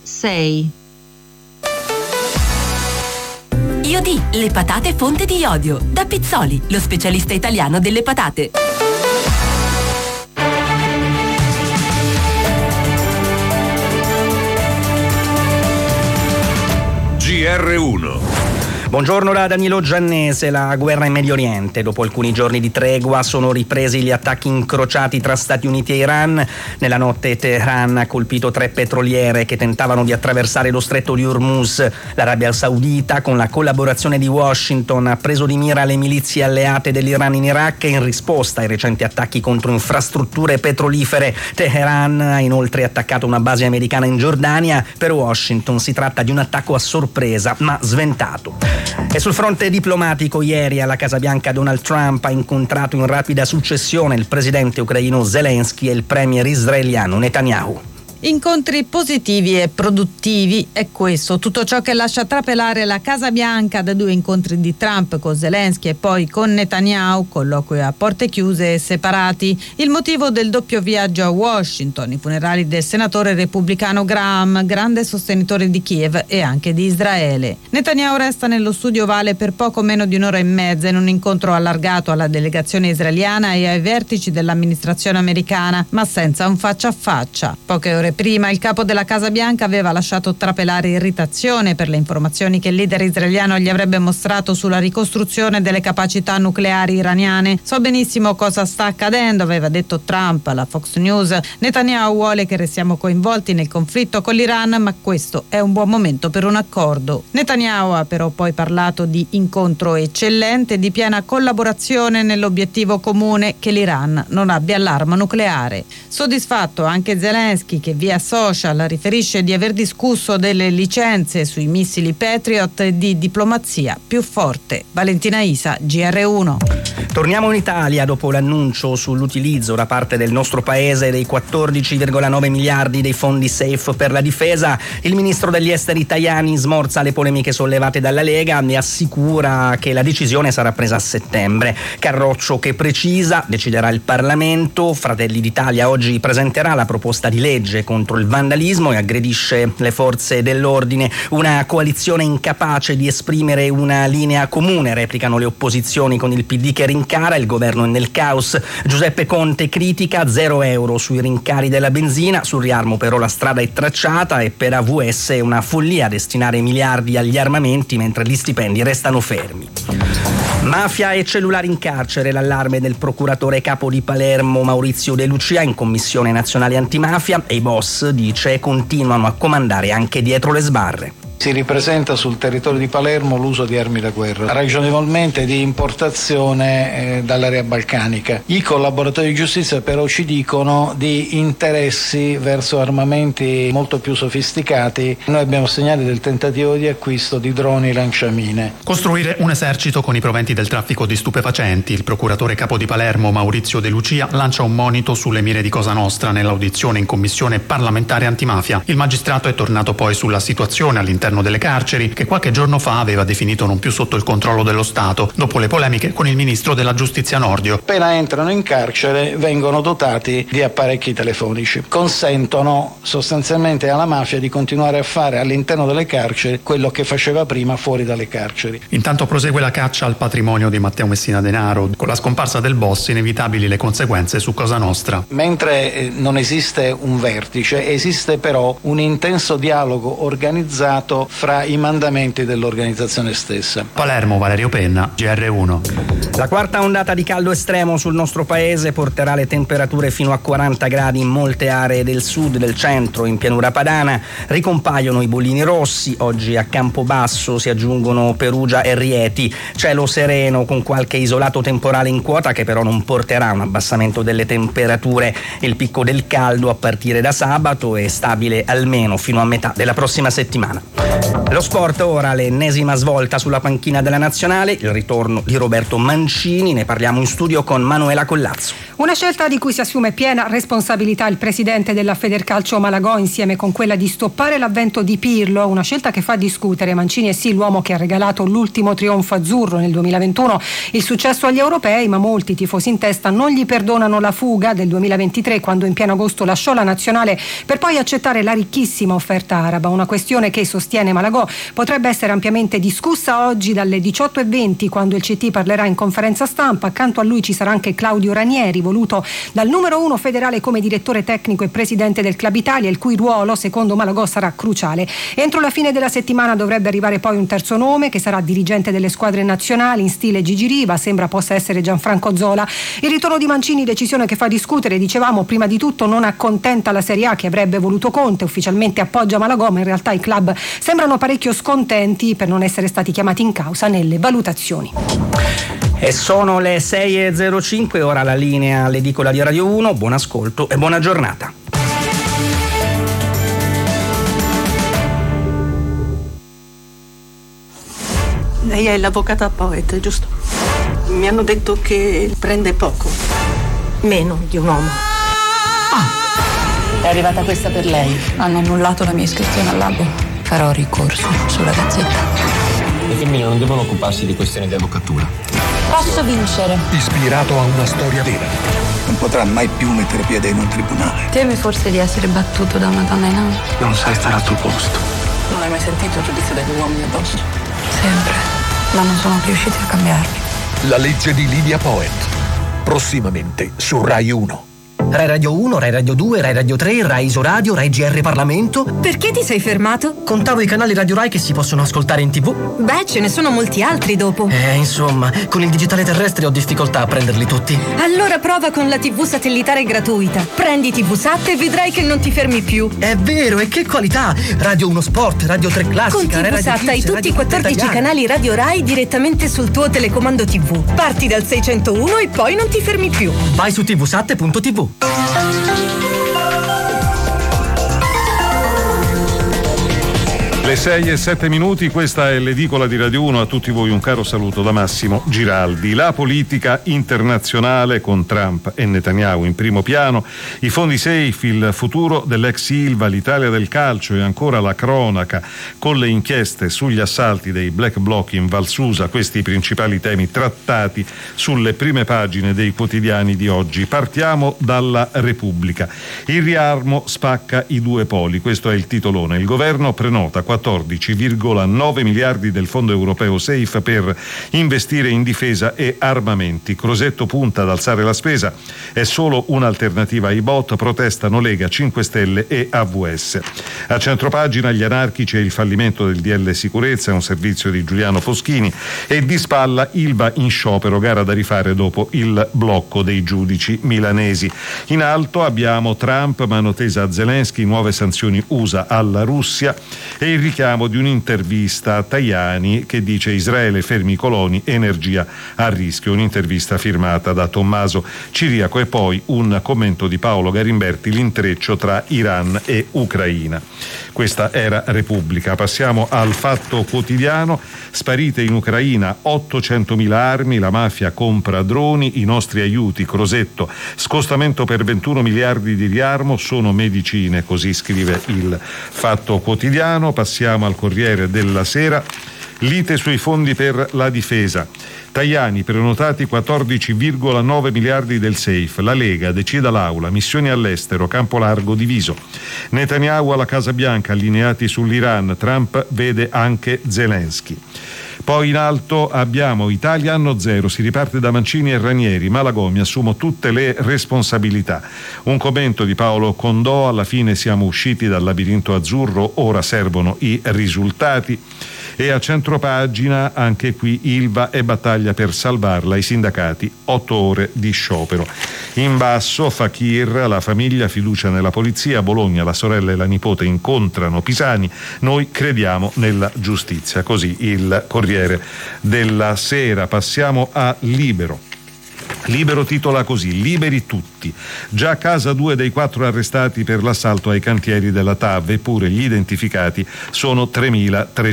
6. Iodì, le patate fonte di iodio. Da Pizzoli, lo specialista italiano delle patate. GR1. Buongiorno da Danilo Giannese. La guerra in Medio Oriente. Dopo alcuni giorni di tregua sono ripresi gli attacchi incrociati tra Stati Uniti e Iran. Nella notte Teheran ha colpito 3 petroliere che tentavano di attraversare lo stretto di Hormuz. L'Arabia Saudita, con la collaborazione di Washington, ha preso di mira le milizie alleate dell'Iran in Iraq in risposta ai recenti attacchi contro infrastrutture petrolifere. Teheran ha inoltre attaccato una base americana in Giordania. Per Washington si tratta di un attacco a sorpresa, ma sventato. E sul fronte diplomatico, ieri alla Casa Bianca Donald Trump ha incontrato in rapida successione il presidente ucraino Zelensky e il premier israeliano Netanyahu. Incontri positivi e produttivi è questo tutto ciò che lascia trapelare la Casa Bianca da 2 incontri di Trump con Zelensky e poi con Netanyahu, colloqui a porte chiuse e separati. Il motivo del doppio viaggio a Washington, i funerali del senatore repubblicano Graham, grande sostenitore di Kiev e anche di Israele. Netanyahu resta nello studio ovale per poco meno di un'ora e mezza in un incontro allargato alla delegazione israeliana e ai vertici dell'amministrazione americana, ma senza un faccia a faccia. Poche ore prima il capo della Casa Bianca aveva lasciato trapelare irritazione per le informazioni che il leader israeliano gli avrebbe mostrato sulla ricostruzione delle capacità nucleari iraniane. So benissimo cosa sta accadendo, aveva detto Trump alla Fox News. Netanyahu vuole che restiamo coinvolti nel conflitto con l'Iran, ma questo è un buon momento per un accordo. Netanyahu ha però poi parlato di incontro eccellente e di piena collaborazione nell'obiettivo comune che l'Iran non abbia l'arma nucleare. Soddisfatto anche Zelensky, che via social riferisce di aver discusso delle licenze sui missili Patriot e di diplomazia più forte. Valentina Isa, GR1. Torniamo in Italia dopo l'annuncio sull'utilizzo da parte del nostro paese dei 14,9 miliardi dei fondi SAFE per la difesa. Il ministro degli esteri Tajani smorza le polemiche sollevate dalla Lega e assicura che la decisione sarà presa a settembre. Carroccio che precisa, deciderà il Parlamento. Fratelli d'Italia oggi presenterà la proposta di legge contro il vandalismo e aggredisce le forze dell'ordine. Una coalizione incapace di esprimere una linea comune, replicano le opposizioni con il PD che rincara, il governo è nel caos. Giuseppe Conte critica 0 euro sui rincari della benzina, sul riarmo però la strada è tracciata e per AVS è una follia destinare miliardi agli armamenti mentre gli stipendi restano fermi. Mafia e cellulari in carcere, l'allarme del procuratore capo di Palermo Maurizio De Lucia in Commissione Nazionale Antimafia e i boss, dice, continuano a comandare anche dietro le sbarre. Si ripresenta sul territorio di Palermo l'uso di armi da guerra, ragionevolmente di importazione dall'area balcanica. I collaboratori di giustizia però ci dicono di interessi verso armamenti molto più sofisticati. Noi abbiamo segnali del tentativo di acquisto di droni lanciamine. Costruire un esercito con i proventi del traffico di stupefacenti. Il procuratore capo di Palermo Maurizio De Lucia lancia un monito sulle mire di Cosa Nostra nell'audizione in Commissione parlamentare antimafia. Il magistrato è tornato poi sulla situazione all'interno delle carceri che qualche giorno fa aveva definito non più sotto il controllo dello Stato dopo le polemiche con il ministro della giustizia Nordio. Appena entrano in carcere vengono dotati di apparecchi telefonici, consentono sostanzialmente alla mafia di continuare a fare all'interno delle carceri quello che faceva prima fuori dalle carceri. Intanto prosegue la caccia al patrimonio di Matteo Messina Denaro, con la scomparsa del boss inevitabili le conseguenze su Cosa Nostra. Mentre non esiste un vertice, esiste però un intenso dialogo organizzato fra i mandamenti dell'organizzazione stessa. Palermo, Valerio Penna, GR1. La quarta ondata di caldo estremo sul nostro paese porterà le temperature fino a 40 gradi in molte aree del sud, del centro, in pianura padana. Ricompaiono i bollini rossi, oggi a Campobasso si aggiungono Perugia e Rieti. Cielo sereno con qualche isolato temporale in quota che però non porterà a un abbassamento delle temperature. Il picco del caldo a partire da sabato è stabile almeno fino a metà della prossima settimana. Lo sport ora, l'ennesima svolta sulla panchina della nazionale, il ritorno di Roberto Mancini, ne parliamo in studio con Manuela Collazzo. Una scelta di cui si assume piena responsabilità il presidente della Federcalcio Malagò, insieme con quella di stoppare l'avvento di Pirlo, una scelta che fa discutere. Mancini è sì l'uomo che ha regalato l'ultimo trionfo azzurro nel 2021, il successo agli europei, ma molti tifosi in testa non gli perdonano la fuga del 2023, quando in pieno agosto lasciò la nazionale per poi accettare la ricchissima offerta araba, una questione che, sostiene Malagò, potrebbe essere ampiamente discussa oggi dalle 18:20, quando il CT parlerà in conferenza stampa. Accanto a lui ci sarà anche Claudio Ranieri, voluto dal numero 1 federale come direttore tecnico e presidente del Club Italia, il cui ruolo, secondo Malagò, sarà cruciale. Entro la fine della settimana dovrebbe arrivare poi un terzo nome, che sarà dirigente delle squadre nazionali in stile Gigi Riva, sembra possa essere Gianfranco Zola. Il ritorno di Mancini, decisione che fa discutere, dicevamo, prima di tutto non accontenta la Serie A, che avrebbe voluto Conte, ufficialmente appoggia Malagò, ma in realtà i club sembrano parecchio scontenti per non essere stati chiamati in causa nelle valutazioni. E sono le 6:05, ora la linea all'edicola di Radio 1. Buon ascolto e buona giornata. Lei è l'avvocata Poet, giusto? Mi hanno detto che prende poco, meno di un uomo. È arrivata questa per lei. Hanno annullato la mia iscrizione all'albo. Farò ricorso sulla Gazzetta. Le femmine non devono occuparsi di questioni di avvocatura. Posso vincere. Ispirato a una storia vera. Non potrà mai più mettere piede in un tribunale. Temi forse di essere battuto da una donna in alto? Non sai stare al tuo posto. Non hai mai sentito il giudizio degli uomini addosso? Sempre. Ma non sono riusciti a cambiarmi. La legge di Lydia Poet. Prossimamente su Rai 1. Rai Radio 1, Rai Radio 2, Rai Radio 3, Rai Isoradio, Rai GR Parlamento. Perché ti sei fermato? Contavo i canali Radio Rai che si possono ascoltare in TV. Beh, ce ne sono molti altri dopo. Insomma, con il digitale terrestre ho difficoltà a prenderli tutti. Allora prova con la TV satellitare gratuita. Prendi TV Sat e vedrai che non ti fermi più. È vero, e che qualità! Radio 1 Sport, Radio 3 Classica, con TV Sat hai tutti i 14 canali Radio Rai direttamente sul tuo telecomando TV. Parti dal 601 e poi non ti fermi più. Vai su tvsat.tv. Le 6:07, questa è l'edicola di Radio 1. A tutti voi un caro saluto da Massimo Giraldi. La politica internazionale con Trump e Netanyahu in primo piano, i fondi safe, il futuro dell'ex Ilva, l'Italia del calcio e ancora la cronaca con le inchieste sugli assalti dei Black Bloc in Val Susa, questi i principali temi trattati sulle prime pagine dei quotidiani di oggi. Partiamo dalla Repubblica. Il riarmo spacca i due poli, questo è il titolone. Il governo prenota 14,9 miliardi del fondo europeo SAFE per investire in difesa e armamenti. Crosetto punta ad alzare la spesa, è solo un'alternativa ai bot, protestano Lega, 5 Stelle e AVS. A centropagina gli anarchici e il fallimento del DL Sicurezza, un servizio di Giuliano Foschini, e di spalla Ilva in sciopero, gara da rifare dopo il blocco dei giudici milanesi. In alto abbiamo Trump, mano tesa a Zelensky, nuove sanzioni USA alla Russia e il richiamo di un'intervista a Tajani che dice Israele fermi i coloni, energia a rischio, un'intervista firmata da Tommaso Ciriaco e poi un commento di Paolo Garimberti, l'intreccio tra Iran e Ucraina. Questa era Repubblica. Passiamo al Fatto Quotidiano. Sparite in Ucraina 800.000 armi, la mafia compra droni, i nostri aiuti, Crosetto, scostamento per 21 miliardi di riarmo, sono medicine, così scrive il Fatto Quotidiano. Passiamo al Corriere della Sera. Lite sui fondi per la difesa. Tajani, prenotati 14,9 miliardi del SAFE. La Lega, decida l'Aula, missioni all'estero, campo largo diviso. Netanyahu alla Casa Bianca, allineati sull'Iran. Trump vede anche Zelensky. Poi in alto abbiamo Italia anno zero, si riparte da Mancini e Ranieri, Malagò, mi assumo tutte le responsabilità. Un commento di Paolo Condò, alla fine siamo usciti dal labirinto azzurro, ora servono i risultati. E a centropagina anche qui Ilva e battaglia per salvarla, i sindacati 8 ore di sciopero. In basso Fakir, la famiglia, fiducia nella polizia, Bologna, la sorella e la nipote incontrano Pisani, noi crediamo nella giustizia, così il Corriere della Sera. Passiamo a Libero. Libero titola così: liberi tutti. Già a casa 2 dei 4 arrestati per l'assalto ai cantieri della TAV, eppure gli identificati sono 3.300.